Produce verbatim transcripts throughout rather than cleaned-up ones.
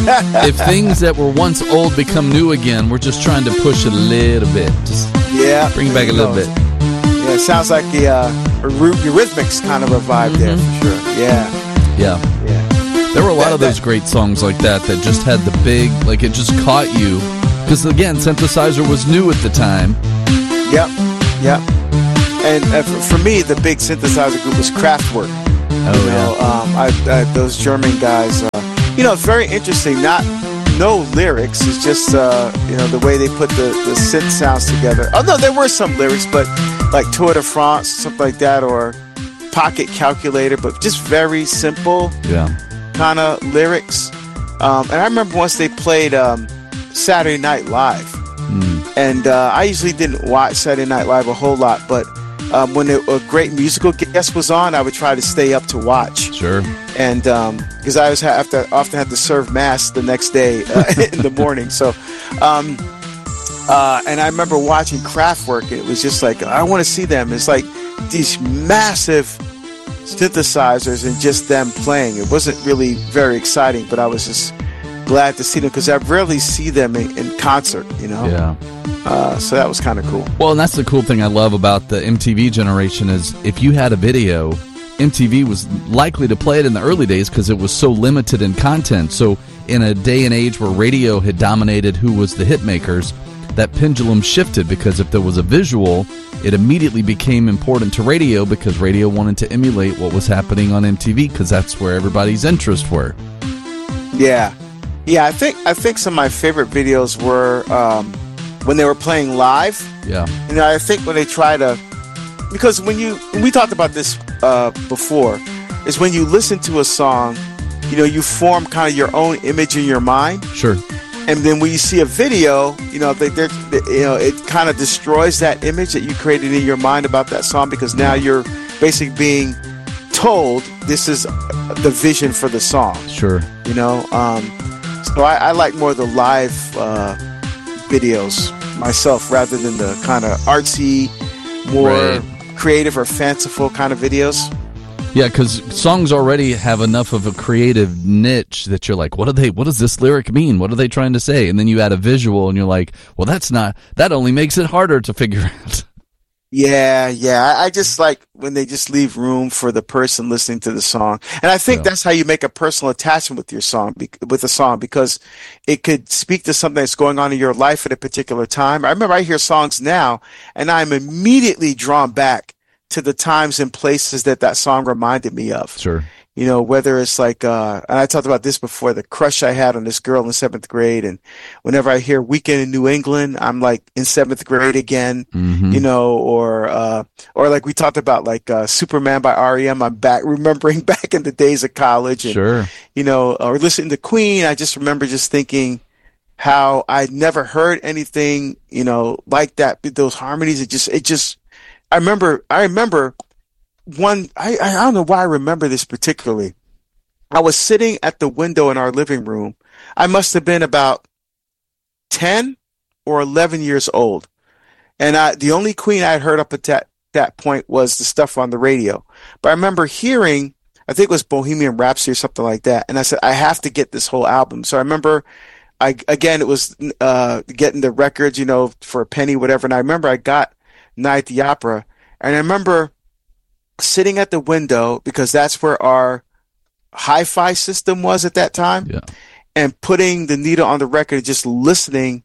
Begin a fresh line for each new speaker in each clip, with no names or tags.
if things that were once old become new again, we're just trying to push it a little bit. Just
yeah,
bring it back a little bit.
Yeah, it sounds like the uh, Eurythmics kind of a vibe mm-hmm. there for sure. Yeah.
Yeah.
Yeah.
There were a lot
that,
of those
that,
great songs like that that just had the big, like it just caught you. Because again, synthesizer was new at the time.
Yep. Yep. And uh, for, for me, the big synthesizer group was Kraftwerk.
Oh,
you know,
yeah.
Um, I, I, those German guys. Uh, you know, it's very interesting. Not no lyrics. It's just uh, you know the way they put the, the synth sounds together. Oh no, there were some lyrics, but like Tour de France, something like that, or Pocket Calculator, but just very simple.
Yeah.
Kind of lyrics. Um, and I remember once they played um, Saturday Night Live, mm. and uh, I usually didn't watch Saturday Night Live a whole lot, but um, when it, a great musical guest was on, I would try to stay up to watch.
Sure.
And because um, I was have to often have to serve mass the next day uh, in the morning, so um, uh, and I remember watching Kraftwerk, and it was just like I want to see them. It's like these massive synthesizers and just them playing. It wasn't really very exciting, but I was just glad to see them because I rarely see them in, in concert, you know?
Yeah.
Uh, so that was kind of cool.
Well, and that's the cool thing I love about the M T V generation is if you had a video, M T V was likely to play it in the early days because it was so limited in content. So in a day and age where radio had dominated who was the hit makers, that pendulum shifted because if there was a visual, it immediately became important to radio because radio wanted to emulate what was happening on M T V because that's where everybody's interests were.
Yeah. Yeah, I think I think some of my favorite videos were um, when they were playing live.
Yeah.
You know, I think when they try to, because when you, we talked about this uh, before, is when you listen to a song, you know, you form kind of your own image in your mind.
Sure.
And then when you see a video, you know, they, they're, you know, it kind of destroys that image that you created in your mind about that song because now you're basically being told this is the vision for the song.
Sure.
You know, um, so I, I like more of the live uh, videos myself rather than the kind of artsy, more
right.
creative or fanciful kind of videos.
Yeah, because songs already have enough of a creative niche that you're like, what are they? What does this lyric mean? What are they trying to say? And then you add a visual, and you're like, well, that's not. That only makes it harder to figure out.
Yeah, yeah. I, I just like when they just leave room for the person listening to the song, and I think yeah. that's how you make a personal attachment with your song, with a song, because it could speak to something that's going on in your life at a particular time. I remember I hear songs now, and I'm immediately drawn back to the times and places that that song reminded me of.
Sure.
You know, whether it's like, uh, and I talked about this before, the crush I had on this girl in seventh grade. And whenever I hear Weekend in New England, I'm like in seventh grade again, mm-hmm. you know, or, uh, or like we talked about like, uh, Superman by R E M. I'm back, remembering back in the days of college and,
sure.
you know, or listening to Queen. I just remember just thinking how I'd never heard anything, you know, like that, those harmonies. It just, it just, I remember, I remember one, I, I don't know why I remember this particularly. I was sitting at the window in our living room. I must have been about ten or eleven years old. And I, the only Queen I had heard up at that, that point was the stuff on the radio. But I remember hearing, I think it was Bohemian Rhapsody or something like that. And I said, I have to get this whole album. So I remember, I, again, it was, uh, getting the records, you know, for a penny, whatever. And I remember I got Night at the Opera. And I remember sitting at the window because that's where our hi-fi system was at that time,
yeah.
and putting the needle on the record and just listening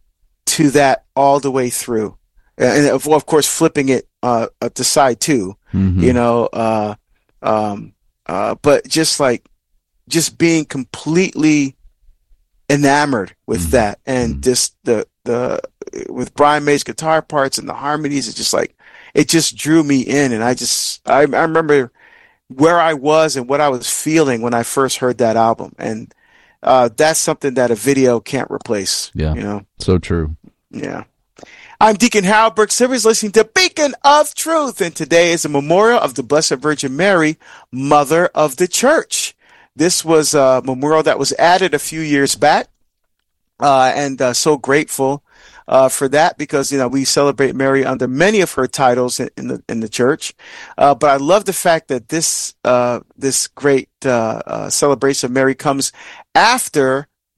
to that all the way through. And of, of course, flipping it uh, up the side too, mm-hmm. you know, uh, um, uh, but just like, just being completely enamored with mm-hmm. that. And mm-hmm. just the, the, with Brian May's guitar parts and the harmonies, it's just like, it just drew me in. And I just, I, I remember where I was and what I was feeling when I first heard that album. And, uh, that's something that a video can't replace.
Yeah.
You know?
So true.
Yeah. I'm Deacon Harold Burke Silvers, listening to Beacon of Truth. And today is a memorial of the Blessed Virgin Mary, Mother of the Church. This was a memorial that was added a few years back. Uh, and, uh, so grateful Uh, for that, because, you know, we celebrate Mary under many of her titles in, in the, in the church. Uh, but I love the fact that this, uh, this great, uh, uh, celebration of Mary comes after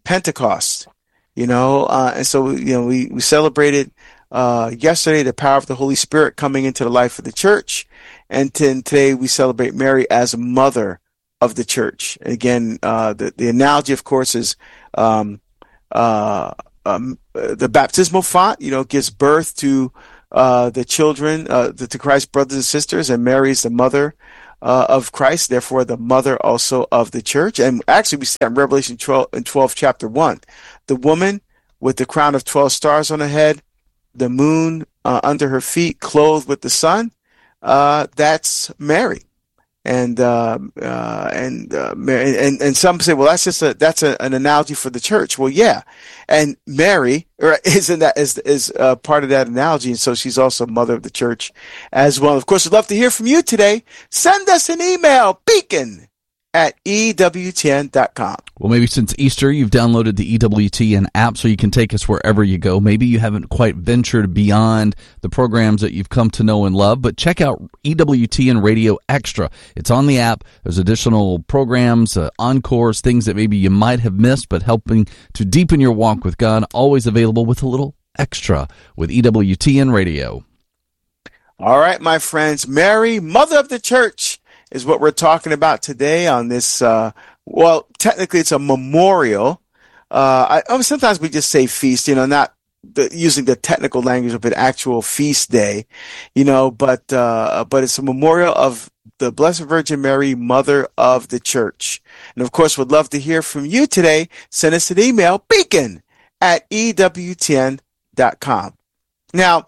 Pentecost, you know, uh, and so, you know, we, we celebrated uh, yesterday the power of the Holy Spirit coming into the life of the church. And t- today we celebrate Mary as mother of the church. Again, uh, the, the analogy, of course, is um, uh, um, the baptismal font, you know, gives birth to uh, the children, uh, the, to Christ's brothers and sisters, and Mary is the mother uh, of Christ, therefore the mother also of the church. And actually, we see in Revelation twelve, in twelve, chapter one, the woman with the crown of twelve stars on her head, the moon uh, under her feet, clothed with the sun. Uh, that's Mary, and uh, uh, and, uh, Mary, and and some say, well, that's just a that's a, an analogy for the church. Well, yeah, and Mary is in that is is uh, part of that analogy, and so she's also mother of the church as well. Of course, we'd love to hear from you today. Send us an email, beacon at E W T N dot com.
Well, maybe since Easter, you've downloaded the E W T N app so you can take us wherever you go. Maybe you haven't quite ventured beyond the programs that you've come to know and love, but check out E W T N Radio Extra. It's on the app. There's additional programs, uh, encores, things that maybe you might have missed, but helping to deepen your walk with God, always available with a little extra with E W T N Radio.
All right, my friends, Mary, mother of the church, is what we're talking about today on this, uh, well, technically it's a memorial. Uh, I, oh, sometimes we just say feast, you know, not the, using the technical language of an actual feast day, you know, but, uh, but it's a memorial of the Blessed Virgin Mary, mother of the church. And of course, would love to hear from you today. Send us an email, beacon at E W T N dot com. Now,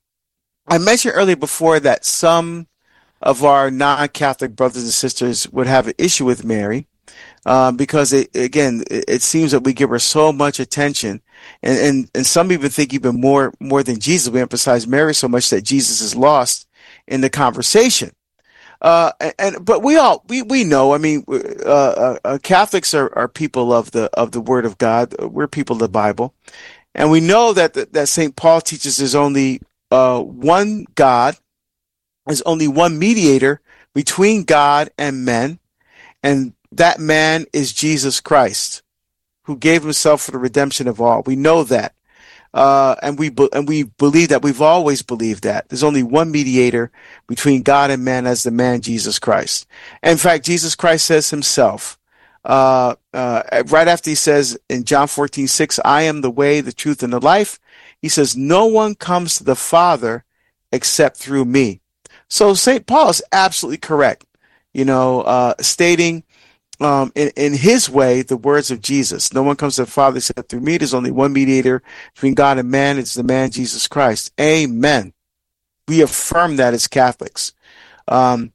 I mentioned earlier before that some of our non-Catholic brothers and sisters would have an issue with Mary, um, because it, again, it, it seems that we give her so much attention, and, and, and some even think even more, more than Jesus. We emphasize Mary so much that Jesus is lost in the conversation. Uh, and, and, but we all, we, we know, I mean, uh, uh, Catholics are, are people of the, of the Word of God. We're people of the Bible. And we know that, that Saint Paul teaches there's only, uh, one God. There's only one mediator between God and men, and that man is Jesus Christ, who gave himself for the redemption of all. We know that, uh, and we be- and we believe that. We've always believed that. There's only one mediator between God and man, as the man Jesus Christ. And in fact, Jesus Christ says himself, uh, uh, right after he says in John fourteen six, "I am the way, the truth, and the life," he says, "No one comes to the Father except through me." So Saint Paul is absolutely correct, you know, uh, stating um, in, in his way the words of Jesus. No one comes to the Father except through me. There's only one mediator between God and man. It's the man Jesus Christ. Amen. We affirm that as Catholics. Um,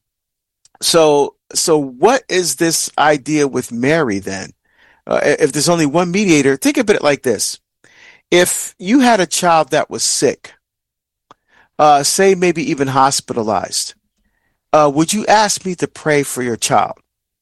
so, so what is this idea with Mary then? Uh, if there's only one mediator, think of it like this. If you had a child that was sick, Uh, say maybe even hospitalized, uh, would you ask me to pray for your child?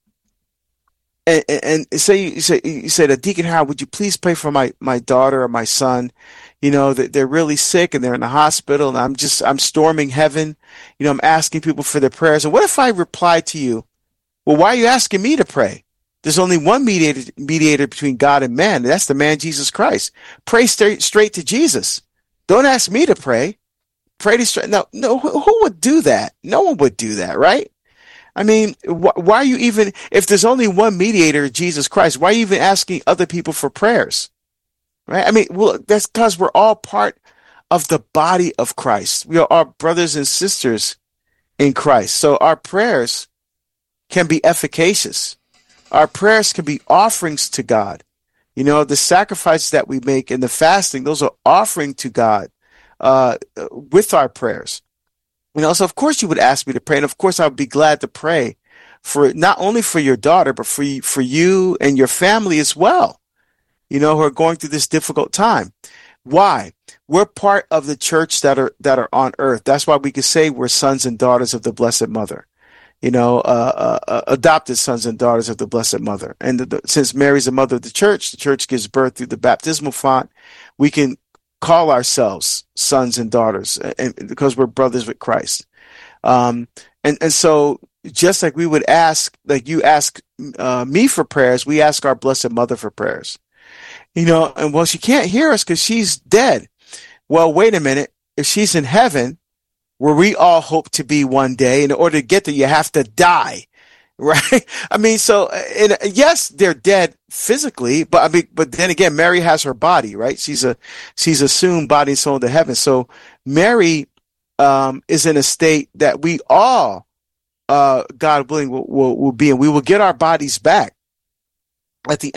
And, and, and say you say you said, Deacon Howard, would you please pray for my, my daughter or my son? You know, that they're really sick and they're in the hospital, and I'm just I'm storming heaven. You know, I'm asking people for their prayers. And what if I reply to you, well, why are you asking me to pray? There's only one mediator mediator between God and man. And that's the man Jesus Christ. Pray straight straight to Jesus. Don't ask me to pray. Pray to straight. No, no. Who, who would do that? No one would do that, right? I mean, wh- why are you even? If there's only one mediator, Jesus Christ, why are you even asking other people for prayers? Right? I mean, well, that's because we're all part of the body of Christ. We are all brothers and sisters in Christ. So our prayers can be efficacious. Our prayers can be offerings to God. You know, the sacrifices that we make and the fasting, those are offering to God. Uh, with our prayers. You know, so of course you would ask me to pray, and of course I would be glad to pray for not only for your daughter, but for you, for you and your family as well, you know, who are going through this difficult time. Why? We're part of the church that are that are on earth. That's why we can say we're sons and daughters of the Blessed Mother, you know, uh, uh, adopted sons and daughters of the Blessed Mother. And the, the, since Mary's the mother of the church, the church gives birth through the baptismal font, we can call ourselves sons and daughters, and because we're brothers with Christ. Um, and, and so just like we would ask, like you ask uh, me for prayers, we ask our Blessed Mother for prayers. You know, and well, she can't hear us because she's dead. Well, wait a minute. If she's in heaven, where we all hope to be one day, in order to get there, you have to die, right? I mean, so, and yes, they're dead physically, but I mean, but then again, Mary has her body, right? She's a, she's assumed body and soul into heaven. So Mary, um, is in a state that we all, uh, God willing, will, will, will be in. We will get our bodies back at the